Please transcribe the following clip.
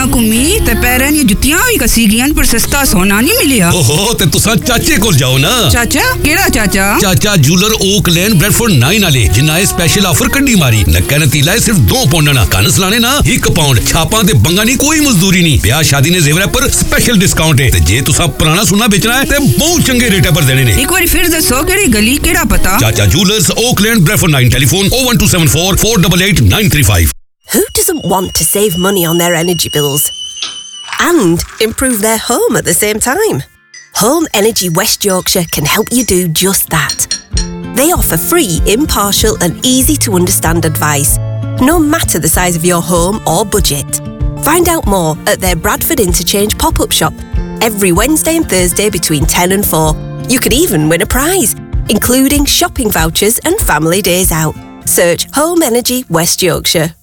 गईयां घूमी ते पैरां दी जुत्तियां भी कसी गईयां पर सस्ता सोना नहीं मिलिया। ओहो ते तुसा चाचे कोल जाओ ना। चाचा केड़ा चाचा? चाचा जूलर ओक लेन ब्रेडफोर्ड 9 वाले जिन्ना ए स्पेशल ऑफर कड्डी मारी। नक्का नतीला सिर्फ 2 पाउंड ना, कन सलाने ना 1 पाउंड। छापां ते बंगा नहीं, कोई मजदूरी नहीं। ब्याह शादी ने जेवरा पर स्पेशल डिस्काउंट है ते जे तुसा पुराना सोना बेचना है ते बहुत चंगे रेट पर देने ने। एक बार फिर दसो केड़ी गली केड़ा पता? चाचा jewellers okay lane Bradford 9 telephone 01274 488 935। Who doesn't want to save money on their energy bills and improve their home at the same time? Home Energy West Yorkshire can help you do just that. They offer free, impartial and easy to understand advice, no matter the size of your home or budget. Find out more at their Bradford Interchange pop-up shop every Wednesday and Thursday between 10 and 4. You could even win a prize, including shopping vouchers and family days out. Search Home Energy West Yorkshire.